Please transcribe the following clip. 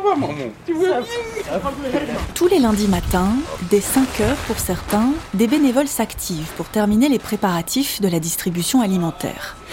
va, maman? Tu vas bien? Tous les lundis matins, dès 5 heures pour certains, des bénévoles s'activent pour terminer les préparatifs de la distribution alimentaire.